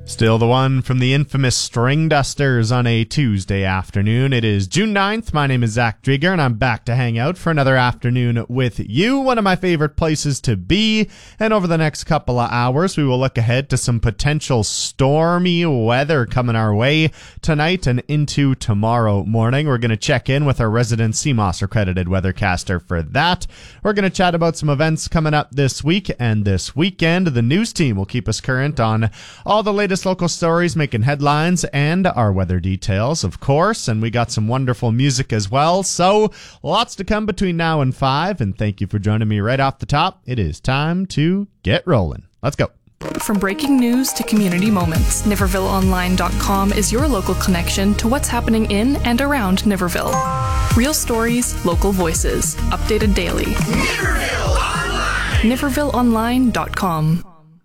Still the one from the infamous String Dusters on a Tuesday afternoon. It is June 9th. My name is Zach Drieger, and I'm back to hang out for another afternoon with you, one of my favorite places to be. And over the next couple of hours, we will look ahead to some potential stormy weather coming our way tonight and into tomorrow morning. We're going to check in with our resident CMOS accredited weathercaster for that. We're going to chat about some events coming up this week and this weekend. The news team will keep us current on all the latest local stories making headlines and our weather details, of course, and we got some wonderful music as well. So lots to come between now and 5, and thank you for joining me right off the top. It is time to get rolling. Let's go. From breaking news to community moments, NivervilleOnline.com is your local connection to what's happening in and around Niverville. Real stories, local voices, updated daily. Niverville Online! NivervilleOnline.com.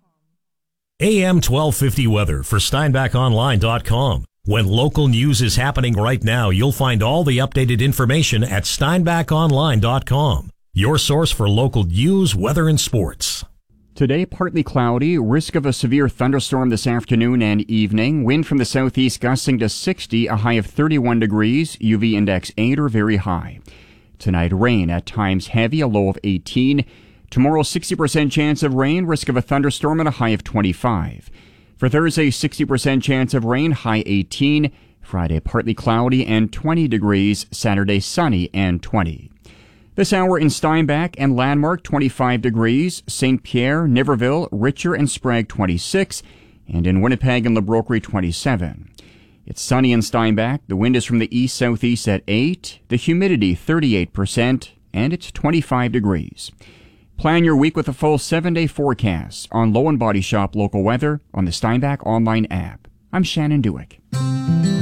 AM 1250 weather for SteinbachOnline.com. When local news is happening right now, you'll find all the updated information at SteinbachOnline.com. Your source for local news, weather, and sports. Today, partly cloudy, risk of a severe thunderstorm this afternoon and evening. Wind from the southeast gusting to 60, a high of 31 degrees, UV index 8 or very high. Tonight, rain, at times heavy, a low of 18. Tomorrow, 60% chance of rain, risk of a thunderstorm and a high of 25. For Thursday, 60% chance of rain, high 18. Friday, partly cloudy and 20 degrees. Saturday, sunny and 20. This hour in Steinbach and Landmark, 25 degrees. St. Pierre, Niverville, Richer, and Sprague, 26. And in Winnipeg and LeBrokery, 27. It's sunny in Steinbach. The wind is from the east-southeast at 8. The humidity, 38%. And it's 25 degrees. Plan your week with a full 7-day forecast on Low and Body Shop local weather on the Steinbach Online app. I'm Shannon Dewick.